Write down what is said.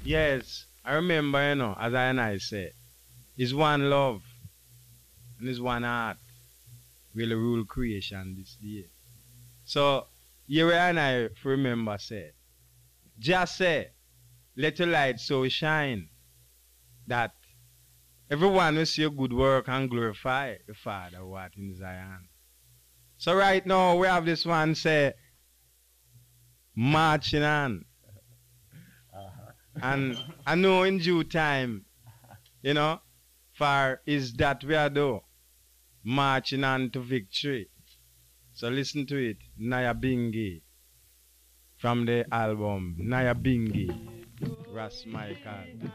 Yes, I remember, as I and I say, it's one love and it's one heart will rule creation this day. So, here and I remember say, just say, let your light so shine that everyone will see your good work and glorify the Father who art in Zion. So right now we have this one say, marching on. And I know in due time, you know, for is that we are do, marching on to victory. So listen to it, Naya Bingi, from the album Naya Bingi, Ras Michael.